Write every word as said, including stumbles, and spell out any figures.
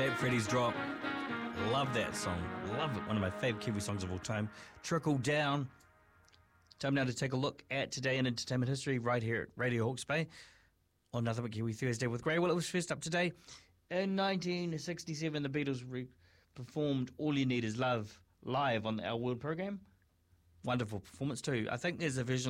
Fat Freddy's Drop. Love that song. Love it. One of my favourite Kiwi songs of all time. Trickle Down. Time now to take a look at today in entertainment history right here at Radio Hawke's Bay on Nothing But Kiwi Thursday with Gray. Well, it was first up today. In nineteen sixty-seven, the Beatles re- performed All You Need Is Love live on the Our World program. Wonderful performance too. I think there's a version